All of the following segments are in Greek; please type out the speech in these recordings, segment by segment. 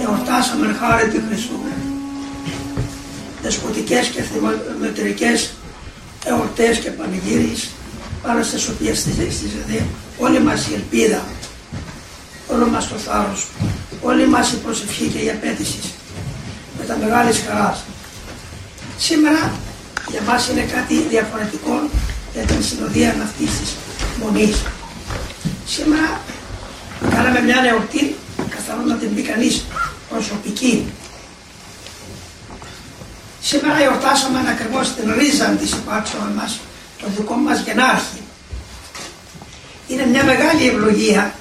εορτάσαμε χάρη του Χριστού. Δεσποτικές και θυμοτρικές εορτές και πανηγύρις, πάνω στις οποίες στηρίζεται όλη μας η ελπίδα, όλο μας το θάρρος, όλη μας η προσευχή και η απέτηση με τα μεγάλης χαράς. Σήμερα για μας είναι κάτι διαφορετικό για την συνοδεία αυτής της μονής. Σήμερα κάναμε μια εορτή, καθαρόν να την πει κανείς προσωπική. Σήμερα εορτάσαμε ακριβώς την ρίζα της υπάρξεως μας, το δικό μας γενάρχη. Είναι μια μεγάλη ευλογία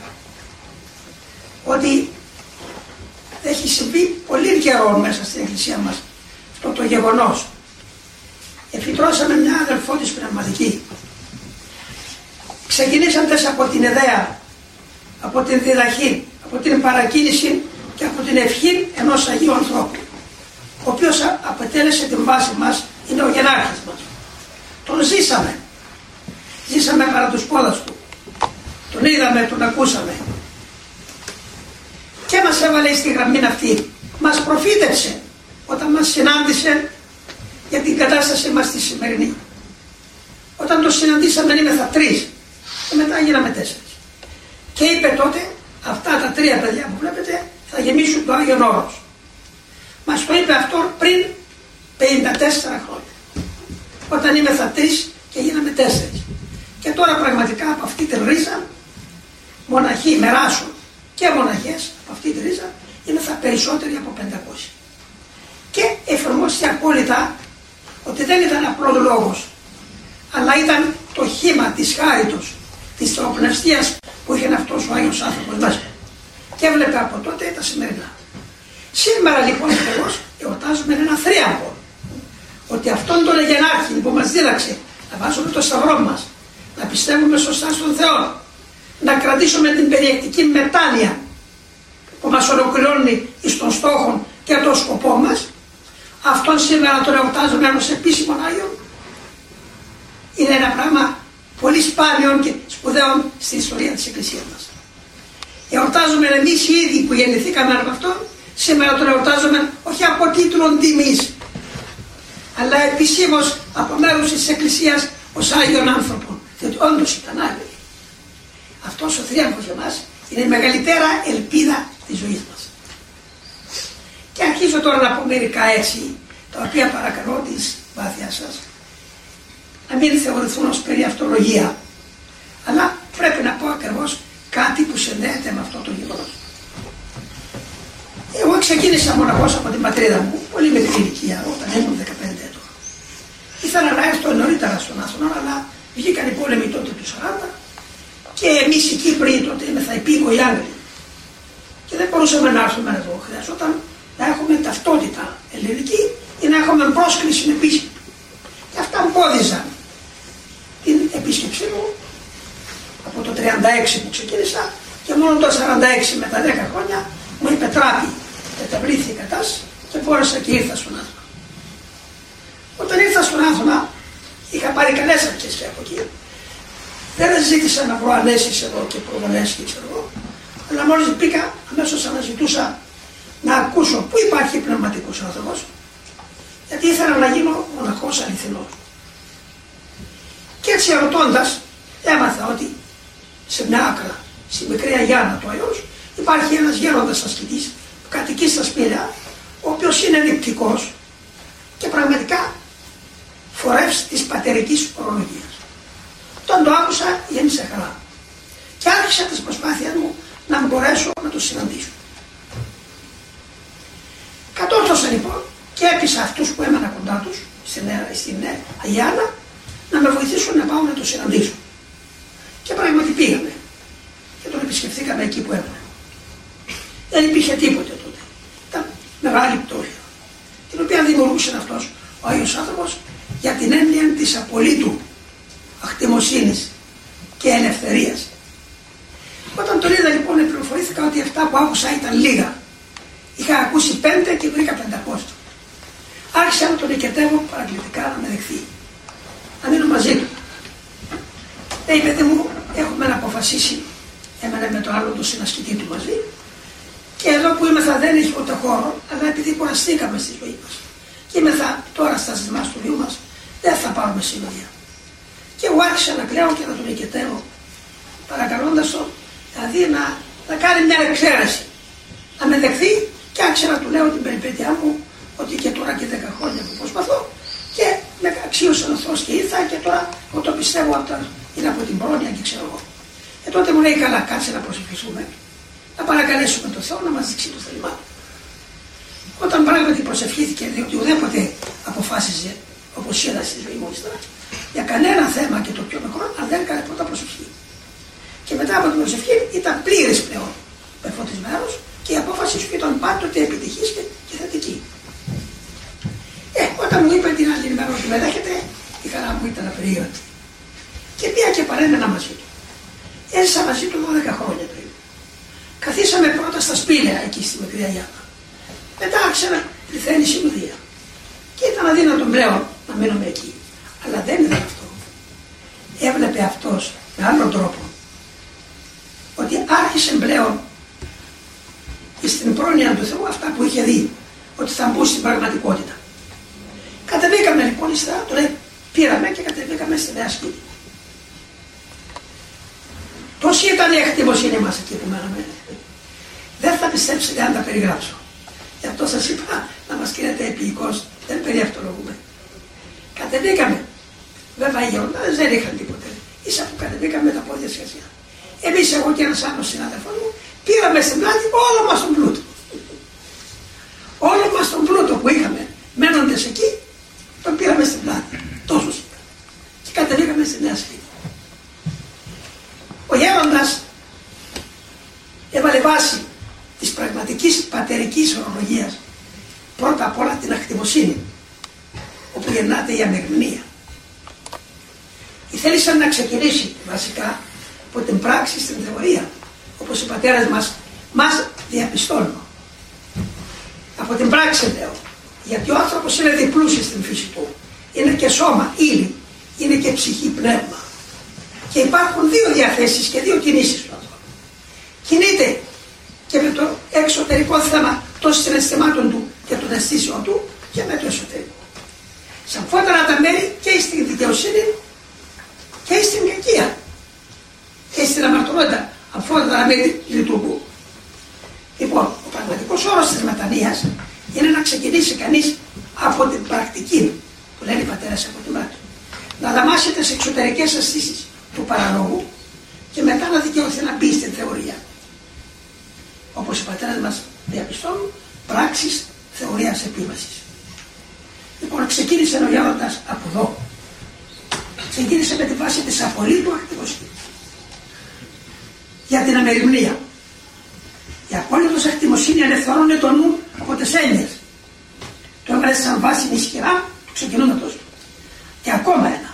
ότι έχει συμβεί πολύ καιρό μέσα στην Εκκλησία μας αυτό το γεγονός. Εφητρώσαμε μια αδελφό της πνευματική. Ξεκινήσαντες από την ιδέα, από την διδαχή, από την παρακίνηση και από την ευχή ενός Αγίου ανθρώπου, ο οποίος αποτέλεσε την βάση μας, είναι ο γενάρχης μας. Τον ζήσαμε. Ζήσαμε παρά τους πόδας του. Τον είδαμε, τον ακούσαμε. Και μας έβαλε στη γραμμή αυτή. Μας προφήτευσε όταν μας συνάντησε για την κατάσταση μας τη σημερινή. Όταν το συναντήσαμε ήμεθα 3 και μετά γίναμε 4. Και είπε τότε αυτά τα 3 παιδιά που βλέπετε θα γεμίσουν το Άγιον Όρος. Μας το είπε αυτό πριν 54 χρόνια. Όταν ήμεθα 3 και γίναμε 4. Και τώρα πραγματικά από αυτή τη ρίζα μοναχοί μεράσουν και μοναχές από αυτή τη ρίζα ήμεθα περισσότεροι από 500. Και εφαρμόστηκε απόλυτα ότι δεν ήταν απλός λόγος, αλλά ήταν το χήμα της χάριτος, της θεοπνευστίας που είχε αυτός ο Άγιος άνθρωπος μέσα. Και έβλεπε από τότε τα σημερινά. Σήμερα λοιπόν ακριβώς εορτάζουμε ένα θρίαμβο. Ότι αυτόν τον γενάρχη που μας δίδαξε να βάζουμε το σταυρό μας, να πιστεύουμε σωστά στον Θεό, να κρατήσουμε την περιεκτική μετάνοια που μας ολοκληρώνει εις των στόχων και τον σκοπό μας, αυτόν σήμερα τον εορτάζουμε ως επίσημον Άγιον. Είναι ένα πράγμα πολύ σπάνιο και σπουδαίο στην ιστορία της Εκκλησίας μας. Εορτάζουμε εμείς οι ίδιοι που γεννηθήκαμε από αυτόν, σήμερα τον εορτάζουμε όχι από τίτλον τιμής, αλλά επισήμως από μέρους της Εκκλησίας ως Άγιον άνθρωπον, διότι όντως ήταν Άγιοι. Αυτός ο θρίαμβος για μας είναι η μεγαλύτερα ελπίδα της ζωής μας. Και αρχίζω τώρα να πω μερικά έτσι, τα οποία παρακαλώ της βάθειάς σας, να μην θεωρηθούν ως περιαυτολογία, αλλά πρέπει να πω ακριβώς κάτι που συνδέεται με αυτό το γεγονός. Εγώ ξεκίνησα μοναχός από την πατρίδα μου, πολύ μικρή ηλικία, όταν ήμουν 15 ετών. Ήθελα να έρθω νωρίτερα στον Άθωνα, αλλά βγήκαν οι πόλεμοι τότε του 40 και εμείς οι Κύπροι τότε ήμεθα υπήκοοι Άγγλοι. Και δεν μπορούσαμε να έρθουμε εδώ. Χρειαζόταν να έχουμε ταυτότητα ελληνική ή να έχουμε πρόσκληση επίσημη. Και αυτά εμπόδιζαν την επίσκεψή μου από το 36 που ξεκίνησα και μόνο το 46 με τα 10 χρόνια μου υπετράπη, μεταβλήθη η κατάσταση και μπόρεσα και ήρθα στον Άθωνα. Όταν ήρθα στον Άθωνα είχα πάρει καλές αρχές και από εκεί. Δεν ζήτησα να βρω ανέσεις εδώ και προβολές και ξέρω εγώ, αλλά μόλις μπήκα αμέσως αναζητούσα να ακούσω πού υπάρχει πνευματικός άνθρωπος, γιατί ήθελα να γίνω μοναχός αληθινός. Και έτσι ερωτώντας έμαθα ότι σε μια άκρα, στη μικρή Αγιάννα του Αϊός, υπάρχει ένας γέροντας ασκητής που κατοικεί στα Σπήλαια, ο οποίος είναι νηπτικός και πραγματικά φορεύς της πατερικής ορολογίας. Όταν το άκουσα γέμισε χαρά και άρχισα τις προσπάθειες μου να μπορέσω να το συναντήσω. Κατόρθωσα λοιπόν και έπεισα αυτούς που έμενα κοντά τους στην Αγιάννα να με βοηθήσουν να πάω να το συναντήσω. Και πράγματι πήγαμε και τον επισκεφθήκαμε εκεί που έμενα. Δεν υπήρχε τίποτε τότε. Ήταν μεγάλη πτώχεια, την οποία δημιουργούσε αυτός ο Άγιος άνθρωπος για την έννοια της απολύτου αχτιμοσύνης και ελευθερίας. Όταν τον είδα λοιπόν πληροφορήθηκα ότι αυτά που άκουσα ήταν λίγα. Είχα ακούσει 5 και βρήκα 500. Άρχισα να τον οικετεύω παρακλητικά να με δεχθεί. Να μείνω μαζί του. Λέει παιδί μου, έχουμε να αποφασίσει, έμενε με το άλλο το συνασκητή του μαζί, και εδώ που ήμεθα δεν έχει ούτε χώρο, αλλά επειδή κουραστήκαμε στη ζωή μας. Και τώρα στα ζητημά του βίου μας δεν θα πάρουμε συνοδεία. Και εγώ άρχισα να κλαίω και να τον οικετεύω, παρακαλώντας τον δηλαδή να κάνει μια εξαίρεση. Να με δεχθεί και άρχισα να του λέω την περιπέτειά μου, ότι και τώρα και 10 χρόνια που προσπαθώ και με αξίωσε ο Θεός και ήρθα και τώρα εγώ το πιστεύω είναι από την πρόνοια και ξέρω εγώ. Και τότε μου λέει καλά, κάτσε να προσευχηθούμε, να παρακαλέσουμε τον Θεό να μας δείξει το θέλημά του. Όταν πράγματι προσευχήθηκε, διότι ουδέποτε αποφάσιζε όπως είδα στη ζωή μου ύστερα, για κανένα θέμα και το πιο μικρό, αν δεν έκανε πρώτα προσευχή. Και μετά από την προσευχή ήταν πλήρης πλέον πεφωτισμένος και η απόφαση σου ήταν πάντοτε επιτυχής και θετική. Όταν μου είπε την άλλη μέρα ότι με δέχεται, η χαρά μου ήταν απερίωτη. Και πήγα και παρέμενα μαζί του. Έζησα μαζί του 12 χρόνια περίπου. Καθίσαμε πρώτα στα σπήλαια εκεί στη Μικρή Αγιάνα. Μετά άρχισε να πληθαίνει η συνοδεία. Και ήταν αδύνατο πλέον να μείνουμε εκεί. Αλλά δεν ήταν αυτό. Έβλεπε αυτός με άλλον τρόπο ότι άρχισε πλέον στην πρόνοια του Θεού αυτά που είχε δει, ότι θα μπουν στην πραγματικότητα. Κατεβήκαμε λοιπόν ύστερα, το λέει, πήραμε και κατεβήκαμε στη Νέα Σκήτη. Τόση ήταν η εκτιμοσύνη μας εκεί που μέναμε. Δεν θα πιστέψετε αν τα περιγράψω. Γι' αυτό σας είπα να μας κρίνετε επίοικος, δεν περιευτολογούμε. Κατεβήκαμε. Βέβαια οι γεροντάδες δεν είχαν τίποτε. Ίσα που κατεβήκαμε τα πόδια σχεσιά. Εμείς, εγώ και ένας άλλος συνάδελφος μου, πήραμε στην πλάτη όλο μας τον πλούτο. Όλο μας τον πλούτο που είχαμε μένοντες εκεί, τον πήραμε στην πλάτη. Τόσους. Και κατεβήκαμε στη Νέα Σκήτη. Ο γέροντας έβαλε βάση της πραγματικής πατερικής ορολογίας πρώτα απ' όλα την ακτιμοσύνη, όπου γεννάται η αμεγνία. Θέλησαν να ξεκινήσει βασικά από την πράξη στην θεωρία, όπως οι πατέρες μας διαπιστώνουν. Από την πράξη λέω, γιατί ο άνθρωπος είναι διπλούσιος στην φύση του. Είναι και σώμα, ύλη, είναι και ψυχή, πνεύμα. Και υπάρχουν δύο διαθέσεις και δύο κινήσεις του ανθρώπου. Κινείται και με το εξωτερικό θέμα των συναισθημάτων του και των αισθήσεων του και με το εσωτερικό. Σε αμφότερα τα μέρη και στην δικαιοσύνη και στην κακία και στην αμαρτωλότητα, αμφότερα μέρη λειτουργούν. Λοιπόν, ο πραγματικός όρος της μετανοίας είναι να ξεκινήσει κανείς από την πρακτική, που λένε οι πατέρες από την πράξη. Να δαμάσει τις εξωτερικές αισθήσεις του παραλόγου και μετά να δικαιωθεί να μπει στην θεωρία. Όπως οι πατέρες μας διαπιστώνουν, πράξεις θεωρίας επίμασης. Λοιπόν, ξεκίνησε ο γέροντας από εδώ. Ξεκίνησε με τη βάση της απολύτου ακτιμοσύνης. Για την αμεριμνία. Η απόλυτος ακτιμοσύνη ελευθερώνει το νου από τις έννοιες. Το έβαλε σαν βάση ισχυρά του ξεκινώματος του. Και ακόμα ένα.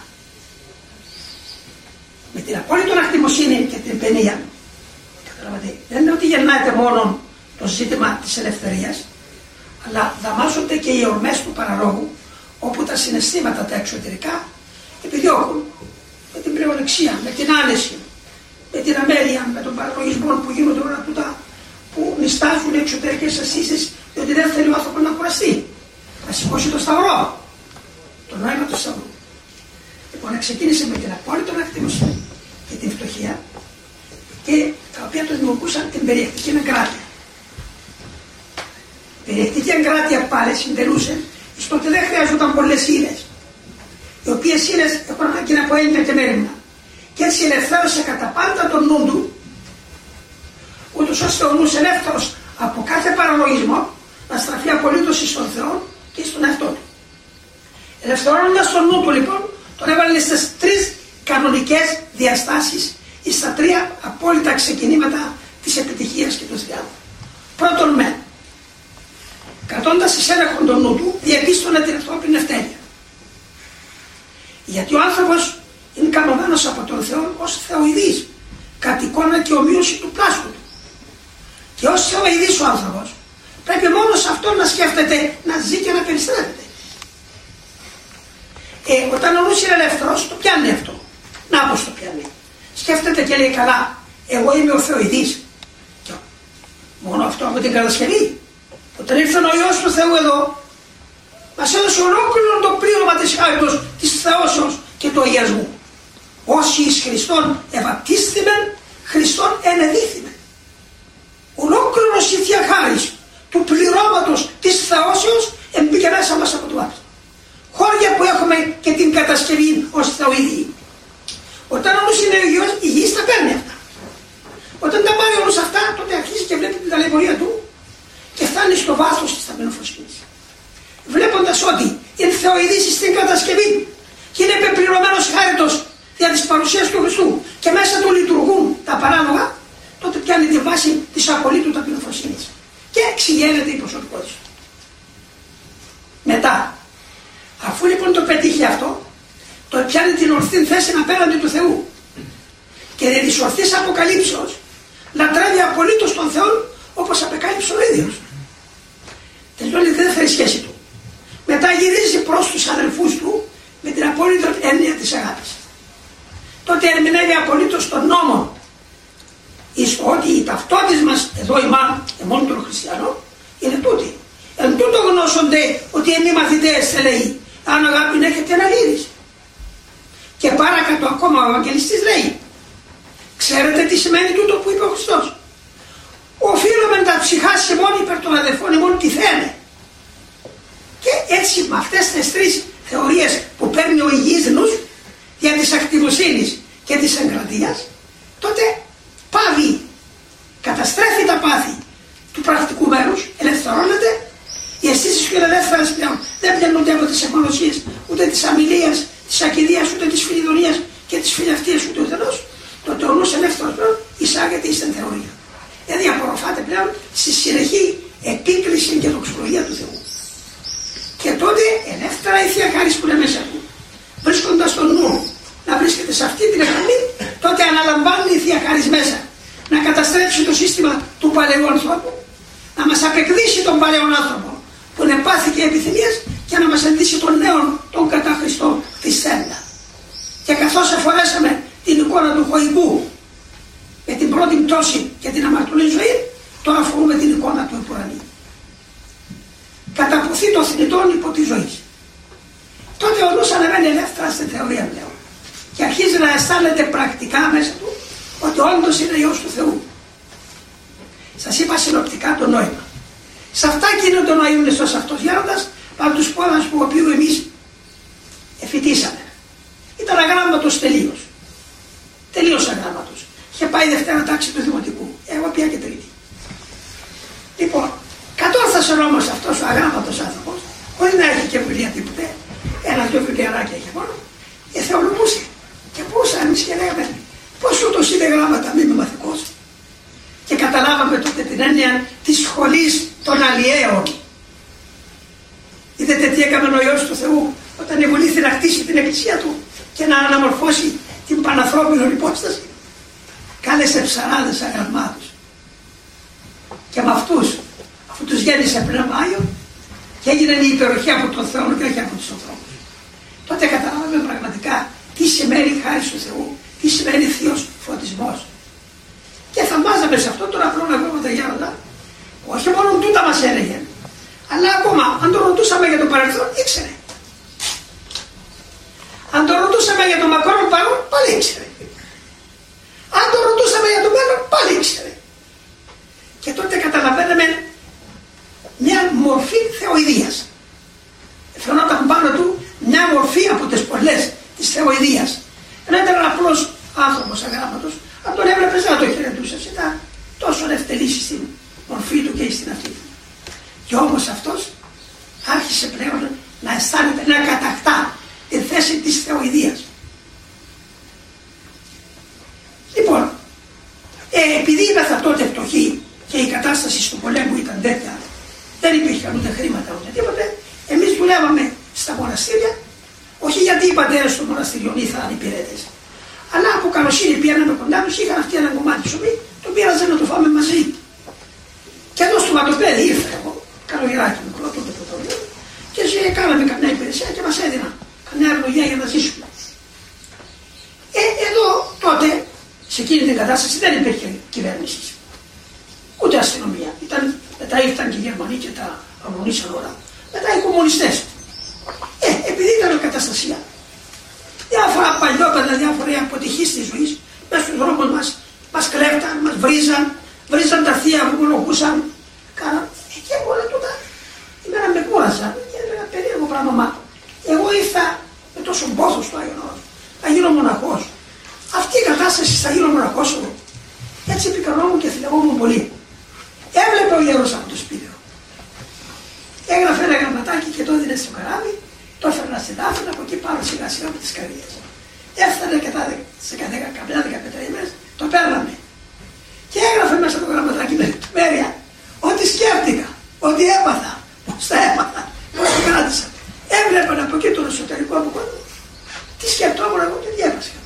Με την απόλυτη ακτιμοσύνη και την παινία, δεν είναι ότι γεννάται μόνο το ζήτημα της ελευθερίας, αλλά δαμάζονται και οι ορμές του παραλόγου, όπου τα συναισθήματα τα εξωτερικά επιδιώκουν με την πλεονεξία, με την άνεση, με την αμέλεια, με τον παραλογισμό που γίνονται όλα τούτα που νηστάζουν οι εξωτερικές αισθήσεις, διότι δεν θέλει ο άνθρωπος να κουραστεί. Να σηκώσει το σταυρό, το νόημα του σταυρού. Λοιπόν, ξεκίνησε με την απόλυτη ακτιμοσύνη και την φτωχία, και τα οποία το δημιουργούσαν την περιεκτική εγκράτεια. Η περιεκτική εγκράτεια πάλι συντελούσε στο ότι δεν χρειάζονταν πολλές ύλες, οι οποίες ύλες έχουν ανάγκη από έννοια και μέρημνα. Και έτσι ελευθέρωσε κατά πάντα τον νου του, ούτως ώστε ο νους ελεύθερος από κάθε παραλογισμό να στραφεί απολύτως στον Θεό και στον εαυτό του. Ελευθερώνοντας τον νου του λοιπόν, τον έβαλε στις τρεις κανονικές διαστάσεις ή στα τρία απόλυτα ξεκινήματα της επιτυχίας και του θριάμβου. Πρώτον με, κρατώντας εις έλεγχον τον νου του, διαπίστωνε την ανθρώπινη ευτέλεια. Γιατί ο άνθρωπος είναι κανονμένος από τον Θεό ως θεοειδής, κατ' εικόνα και ομοίωση του πλάσου του. Και ως θεοειδής ο άνθρωπος πρέπει μόνο σε αυτό να σκέφτεται, να ζει και να περιστρέφεται. Όταν ο νους είναι ελεύθερος, το πιάνει αυτό. Να πως το πιάνει. Σκέφτεται και λέει καλά, εγώ είμαι ο θεοειδής. Και μόνο αυτό από την κατασκευή. Όταν ήρθε ο Υιός του Θεού εδώ, μας έδωσε ολόκληρο το πλήρωμα της χάριτος, της θεώσεως και του αγιασμού. Όσοι εις Χριστόν ευαπτίστημεν, Χριστόν ενεδίθημεν. Ολόκληρος η Θεία Χάρις του πληρώματος της θεώσεως εμπήκε μέσα μας από το βάπτισμα. Χώρια που έχουμε και την κατασκευή ως θεοειδή. Όταν όμως είναι υγιής τα παίρνει αυτά. Όταν τα πάρει όμως αυτά, τότε αρχίζει και βλέπει την ταλαιπωρία του και φτάνει στο βάθος της ταπεινοφροσύνης. Βλέποντας ότι είναι θεοειδής στην κατασκευή και είναι πεπληρωμένος χάριτος δια της παρουσίας του Χριστού και μέσα του λειτουργούν τα παράλογα, τότε πιάνει τη βάση της απολύτου ταπεινοφροσύνης και εξηγαίνεται η προσωπικότητα του. Μετά, αφού λοιπόν το πετύχει αυτό, το πιάνει την ορθή θέση απέναντι του Θεού και δια της ορθής αποκαλύψεως λατρεύει απολύτως τον Θεό όπως απεκάλυψε ο ίδιος. Τελειώνει η δεύτερη σχέση του. Μετά γυρίζει προς τους αδελφούς του με την απόλυτη έννοια της αγάπης. Τότε ερμηνεύει απολύτως τον νόμο εις το ότι η ταυτότητα μας εδώ ημάν, εμών των χριστιανών, είναι τούτη. Εν τούτο γνώσονται ότι εμείς μαθητές λέει, αν αγάπη έχετε αναλύριση. Και παρακάτω ακόμα ο Ευαγγελιστής λέει, ξέρετε τι σημαίνει τούτο που είπε ο Χριστός. Οφείλουμε τα ψυχάς ημών υπέρ των αδελφών ημών τι θένε. Και έτσι με αυτές τις τρεις θεωρίες που παίρνει ο υγιής νους για της ακτιμοσύνης και της εγκρατείας, τότε πάβει, καταστρέφει τα πάθη του πρακτικού μέρους, ελευθερώνεται, οι αισθήσεις του είναι ελεύθερες πλέον, δεν πλένονται από τις αιμονοσίες, ούτε της αμιλίας, της ακηδείας, ούτε της φιλιδονίας και της φιλαυτίας ούτε ουδενός, τότε ο νους ελεύθερος πλέον εισάγεται εις την θεωρία. Δηλαδή απορροφάται πλέον στη συνεχή επίκριση και δοξολογία του Θεού. Και τότε ελεύθερα η Θεία Χάρις που είναι μέσα του, βρίσκοντας τον νου να βρίσκεται σε αυτή την γραμμή, τότε αναλαμβάνει η Θεία Χάρις μέσα να καταστρέψει το σύστημα του παλαιού ανθρώπου, να μας απεκδίσει τον παλαιόν άνθρωπο που είναι πάθη και επιθυμίες και να μας ενδύσει τον νέον, τον κατά Χριστό της Σέντα. Και καθώς αφορέσαμε την εικόνα του χωικού με την πρώτη πτώση και την αμαρτωλή ζωή, τώρα αφορούμε την εικόνα του επουρανίου. Καταποθεί το θνητόν υπό τη ζωή. Τότε ο νους ανεβαίνει ελεύθερα στην θεωρία πλέον και αρχίζει να αισθάνεται πρακτικά μέσα του ότι όντως είναι Υιός του Θεού. Σας είπα συνοπτικά το νόημα. Σε αυτά κινούνται ο Ιούνιστος αυτός γέροντας από τους πόδας που οποίου εμείς εφητήσαμε. Ήταν αγράμματος τελείως. Τελείως αγράμματος. Είχε πάει Δευτέρα τάξη του Δημοτικού. Εγώ πια και Τρίτη. Λοιπόν, κατόρθωσε όμως αυτός ο αγράμματος άνθρωπος, χωρίς να έχει και βιβλία τίποτε, ένα-δυο βιβλιαράκια είχε μόνο, και θεολογούσε. Και πούσα εμείς και λέγαμε, πώς ούτως είναι γράμματα, μη είμαι μαθηκός. Και καταλάβαμε τότε την έννοια της σχολής των αλλιέων. Είδατε τι έκαμε ο Υιός του Θεού όταν ευολήθη να χτίσει την εκκλησία του και να αναμορφώσει την πανανθρώπινη υπόσταση. Κάλεσε ψαράδες αγραμμάτους. Και με αυτούς, αφού τους γέννησε πνεύμα Άγιο και έγινε η υπεροχή από τον Θεό και όχι από τους ανθρώπους. Τότε καταλάβαμε πραγματικά τι σημαίνει χάρη του Θεού, τι σημαίνει θείος φωτισμός. Και θα μάζαμε σε αυτό τον απλό αγώματα γέροντα, όχι μόνο τούτα μας έλεγε, αλλά ακόμα αν το ρωτούσαμε για το παρελθόν, ήξερε. Αν το ρωτούσαμε για το μακρόν παρόν, πάλι ήξερε. Αν το ρωτούσαμε για το μέλλον, πάλι ήξερε. Και τότε καταλαβαίναμε μια μορφή θεοειδίας. Φαινόταν πάνω του μια μορφή από τις πολλές της θεοειδίας. Ενώ ήταν απλός άνθρωπος αγράμματος, αν τον έβλεπες να το χαιρετούσες, ήταν τόσο ευτελής στην μορφή του και στην αυτή του. Και όμως αυτός άρχισε πλέον να αισθάνεται, να κατακτά τη θέση της θεοειδίας. Λοιπόν, επειδή ήμασταν τότε φτωχοί και η κατάσταση του πολέμου ήταν τέτοια, δεν υπήρχαν ούτε χρήματα ούτε τίποτε, εμείς δουλεύαμε στα μοναστήρια, όχι γιατί οι πατέρες των μοναστηριών ήθελαν υπηρέτες, αλλά από καλοσύνη πήγαμε κοντά τους, είχαν αυτοί ένα κομμάτι ψωμί, το πήραζε να το φάμε μαζί. Και εδώ στο Ματοπέδι ήρθα εγώ, καλογεράκι μικρό, τότε πρωτοβουλίο, και κάναμε καμιά υπηρεσία και μας έδιναν καμιά ευλογία για να ζήσουμε. Εδώ τότε, σε εκείνη την κατάσταση δεν υπήρχε κυβέρνηση, ούτε αστυνομία. Ήταν μετά Μετά ήρθαν και οι Γερμανοί και τα αγωνίσαν όλα. Μετά οι κομμουνιστές. Επειδή ήταν καταστασία. Διάφορα παλιόπαιδα, διάφορα αποτυχίες της ζωής, μέσα στους δρόμους μας κλέφταν, μας βρίζαν τα θεία, βουγολογούσαν. Και όλα τούτα. Εμένα με κούραζαν και έλεγα περίεργο πράγμα. Εγώ ήρθα με τόσο πόθο στο Άγιον Όρος, να γίνω μοναχός. Αυτή η κατάσταση θα γίνω μοναχός εγώ. Έτσι επικρινόμουν και θυλευόμουν πολύ. Έβλεπε ο γέρος από το σπίτι μου. Έγραφε ένα γραμματάκι και το έδινε στο καράβι, το έφερνα στην Άφηνα, από εκεί πάνω σιγά σιγά από τις καρδιές. Έφτανε και σε καμιά 15 ημέρες, το παίρναμε. Και έγραφε μέσα το γραμματάκι με λεπτομέρεια ό,τι σκέφτηκα, ό,τι έπαθα, πώς τα έπαθα, πώς το κράτησα. Έβλεπαν από εκεί τον εσωτερικό μου κόσμο. Τι σκεφτόμουν εγώ και διέβασκα.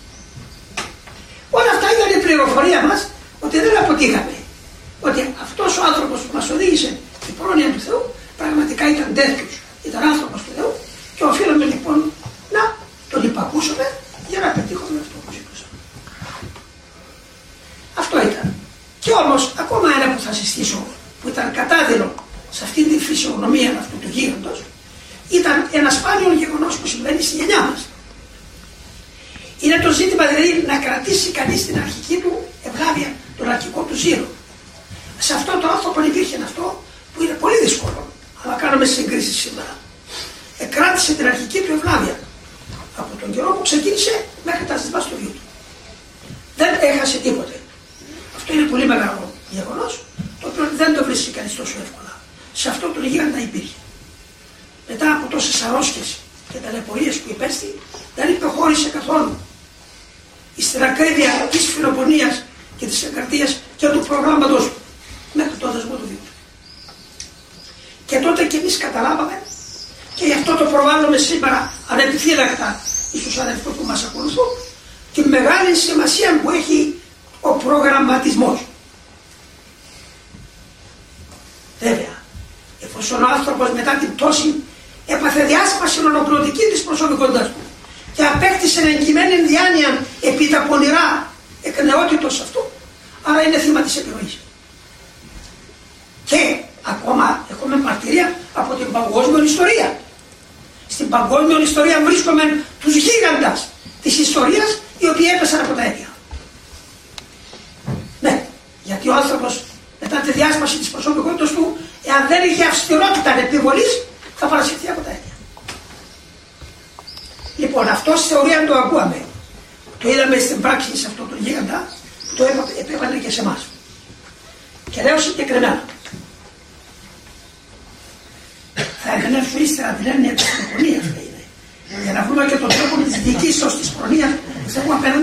Όλα αυτά ήταν η πληροφορία μας ότι δεν αποτύχαμε. Ότι αυτός ο άνθρωπος που μας οδήγησε στην πρόνοια του Θεού πραγματικά ήταν τέτοιος. Ήταν άνθρωπος του Θεού και οφείλαμε λοιπόν να τον υπακούσουμε για να πετύχουμε αυτό που ζητούσαμε. Αυτό ήταν. Και όμως ακόμα ένα που θα συστήσω που ήταν κατάδειλο σε αυτή τη φυσιογνωμία αυτού του γίγαντος ήταν ένα σπάνιο γεγονός που συμβαίνει στη γενιά μας. Είναι το ζήτημα δηλαδή να κρατήσει κανείς την αρχική του ευλάβεια, τον αρχικό του ζήλο. Σε αυτό το άνθρωπο υπήρχε αυτό που είναι πολύ δύσκολο, αλλά κάνουμε συγκρίσεις σήμερα. Κράτησε την αρχική του ευλάβεια από τον καιρό που ξεκίνησε μέχρι τα ζητά στο βίο του. Δεν έχασε τίποτε. Αυτό είναι πολύ μεγάλο γεγονός, το οποίο δεν το βρίσκει κανείς τόσο εύκολα. Σε αυτό τον γίγαντα υπήρχε. Μετά από τόσες αρρώσκες και ταλαιπωρίες που υπέστη, δεν υποχώρησε καθόλου στην ακρίβεια της φιλοπονίας και της εγκαρτίας και του προγράμματος του μέχρι το δεσμό του βίου. Και τότε και εμείς καταλάβαμε και γι' αυτό το προβάλλουμε σήμερα ανεπιφύλακτα στους αδελφούς που μας ακολουθούν τη μεγάλη σημασία που έχει ο προγραμματισμός. Βέβαια, εφόσον ο άνθρωπος μετά την πτώση έπαθε διάσπαση ολοκληρωτική της προσωπικότητας του και απέκτησε εγκυμένη διάνοια επί τα πονηρά εκ νεότητος αυτού, άρα είναι θύμα της επιρροής. Και ακόμα έχουμε μαρτυρία από την παγκόσμια ιστορία. Στην παγκόσμια ιστορία βρίσκουμε τους γίγαντας της ιστορίας οι οποίοι έπεσαν από τα αίτια. Ναι, γιατί ο άνθρωπος μετά τη διάσπαση της προσωπικότητας του, εάν δεν είχε αυστηρότητα επιβολής, θα παρασυρθεί από τα αίτια. Λοιπόν, αυτό στη θεωρία το ακούαμε. Το είδαμε στην πράξη σε αυτόν τον γίγαντα που το επέβαλε και σε εμάς. Και λέω συγκεκριμένα. Θα εγκνεύσω ύστερα την έννοια της προνοιας, για να βρούμε και τον τρόπο της διοικήσεως της προνοιας.